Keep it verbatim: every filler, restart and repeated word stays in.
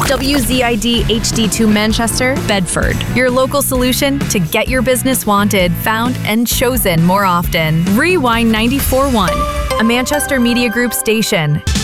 W Z I D H D two Manchester, Bedford. Your local solution to get your business wanted, found, and chosen more often. Rewind ninety-four point one, a Manchester Media Group station.